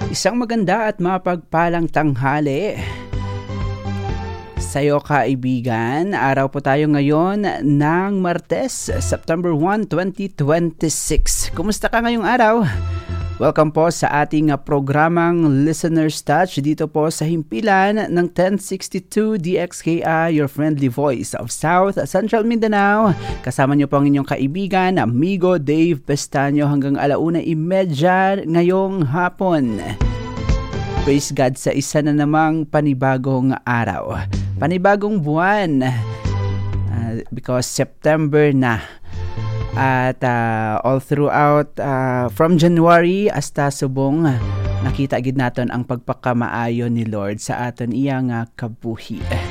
Isang maganda at mapagpalang tanghali sa'yo kaibigan. Araw po tayo ngayon ng Martes, September 1, 2026. Kumusta ka ngayong araw? Welcome po sa ating programang Listener's Touch dito po sa himpilan ng 1062 DXKI, your friendly voice of South Central Mindanao. Kasama niyo po ang inyong kaibigan, amigo Dave Pestaño hanggang 1:30 ngayong hapon. Praise God sa isa na namang panibagong araw. Panibagong buwan because September na. At all throughout from January hasta subong nakita gid naton ang pagpakamaayo ni Lord sa aton iyang kabuhi.